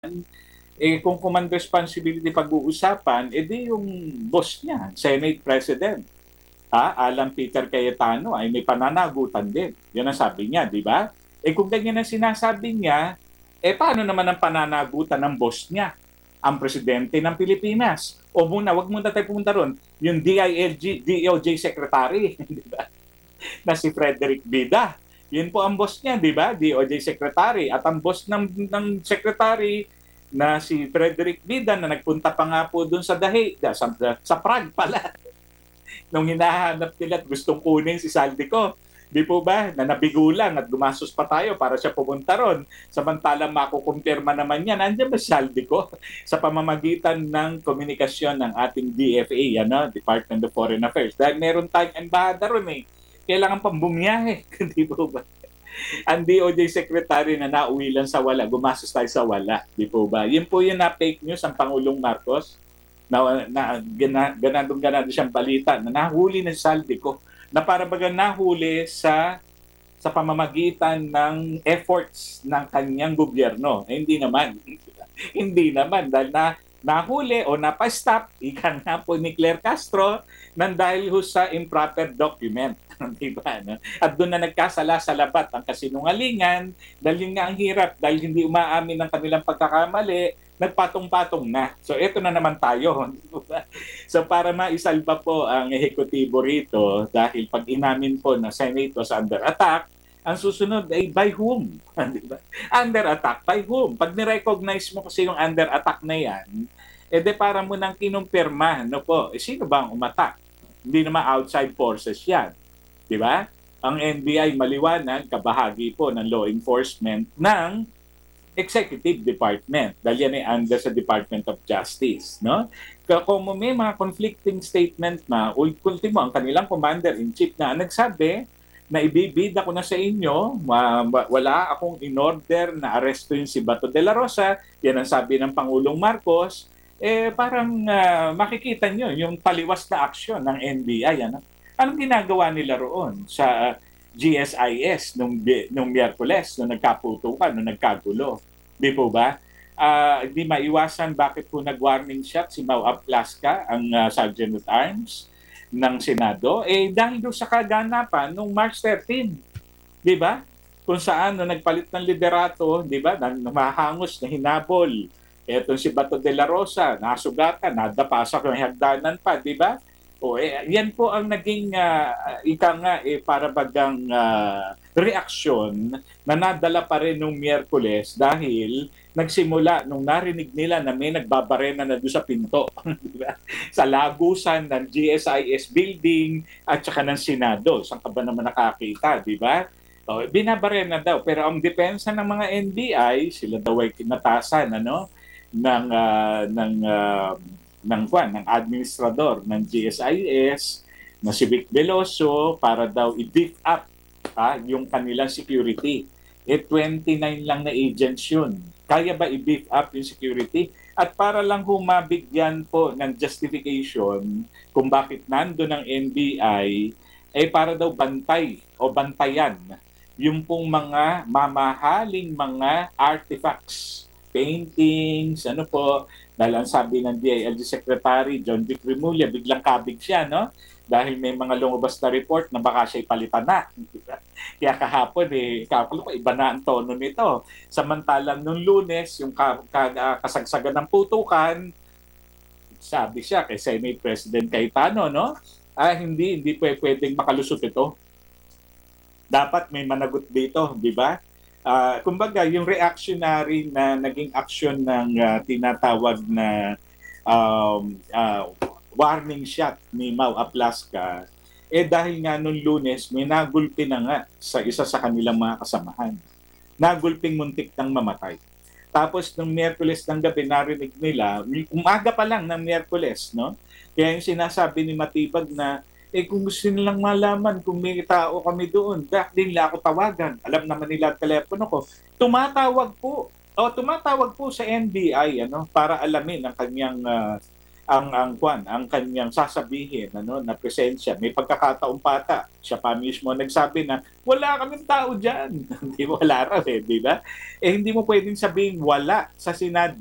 kung command responsibility pag-uusapan, edi yung boss niya, Senate President, Alan Peter Cayetano, ay may pananagutan din. Yan ang sabi niya, di ba? Kung ganyan ang sinasabi niya, paano naman ang pananagutan ng boss niya, ang presidente ng Pilipinas? O muna, wag muna tayo pumunta ron, yung DOJ Secretary, di ba? Na si Frederick Bida. Yun po ang boss niya, di ba? DOJ Secretary. At ang boss ng Secretary na si Frederick Bida na nagpunta pa nga po doon sa Dahi, sa Prague pala, nung hinahanap nila at gustong kunin si Saldico. Di po ba? Na nabigo lang at gumastos pa tayo para siya pumunta ron. Samantalang makukumpirma naman yan, nandiyan ba si Saldico? Sa pamamagitan ng komunikasyon ng ating DFA, Department of Foreign Affairs. Dahil meron tayong embahada ron kailangan pang bumiyahe. Di po ba? Ang DOJ Secretary na nauwi lang sa wala, gumastos tayo sa wala. Di po ba? Yun po yung na-fake news ang Pangulong Marcos ganado siyang balita na nahuli ng Saldico na para baga nahuli sa pamamagitan ng efforts ng kanyang gobyerno. Hindi naman. Hindi naman dahil nahuli o napastop, ika nga po ni Claire Castro, nang dahil sa improper document. Diba, no? At doon na nagkasala-salabat ang kasinungalingan dahil yun nga ang hirap dahil hindi umaamin ng kanilang pagkakamali, nagpatong-patong na. So ito na naman tayo. So para maisalba po ang ehekutibo rito dahil pag inamin po na Senate was under attack, ang susunod ay by whom? Diba? Under attack by whom? Pag ni-recognize mo kasi yung under attack na yan, de para mo nang kinumpirma, sino ba ang umatak? Hindi naman outside forces yan. Di ba? Ang NBI maliwanag, kabahagi po ng law enforcement ng Executive Department. Dahil yan ay under sa Department of Justice. No? Kung may mga conflicting statement na, ultimo, ang kanilang commander-in-chief na nagsabi na ibibida ko na sa inyo, wala akong in-order na arrestuin si Bato de la Rosa, yan ang sabi ng Pangulong Marcos, parang makikita nyo yung taliwas na aksyon ng NBI. Anong ginagawa nila roon sa GSIS nung Miyerkules, nung nagkaputukan, nung nagkagulo? Di po ba? Di maiwasan bakit po nag-warning shot si Mau Ablasca, ang Sergeant at Arms ng Senado, dahil doon sa kaganapan nung March 13. Di ba? Kung saan no, nagpalit ng liderato, di ba? Mahangos na hinabol. Etong si Bato de la Rosa, nasugatan, nadapa sa hagdanan pa, di ba? Yan po ang naging para bagang reaksyon na nadala pa rin nung Miyerkules dahil nagsimula nung narinig nila na may nagbabarena na doon sa pinto diba? Sa lagusan ng GSIS building at saka ng Senado. Saan ka ba naman nakakita, di ba? Binabarena daw. Pero ang depensa ng mga NBI, sila daw ay kinatasan ng administrador ng GSIS na si Vic Veloso para daw i-beef up yung kanilang security. 29 lang na agents yun. Kaya ba i-beef up yung security? At para lang humabigyan po ng justification kung bakit nando ng NBI, para daw bantay o bantayan yung pong mga mamahaling mga artifacts, paintings, dahil ang sabi ng DILG Secretary John Vic Remulla, biglang kabig siya, dahil may mga lumabas na report na baka siya'y palitan na. Kaya kahapon, kakalo pa, iba na ang tono nito. Samantalang nung Lunes, yung kasagsagan ng putukan, sabi siya kay Senate President Cayetano, hindi pwedeng makalusot ito. Dapat may managot dito, di ba? Kumbaga, yung reactionary na naging action ng tinatawag na warning shot ni Mau Ablasca, dahil nga nung Lunes, may nagulpi na nga sa isa sa kanilang mga kasamahan. Nagulping muntik ng mamatay. Tapos nung Miyerkules ng gabi, narinig nila, umaga pa lang ng Miyerkules, Kaya yung sinasabi ni Matibag na, kung gusto nilang malaman kung may tao kami doon, bakit nila ako tawagan? Alam naman nila ang telepono ko. Tumatawag po sa NBI para alamin ang kanyang ang kanyang sasabihin na presensya. May pagkakataong pata, siya pa mismo nagsabi na wala kaming tao diyan. Hindi wala raw di ba? Hindi mo pwedeng sabihin wala sa Senado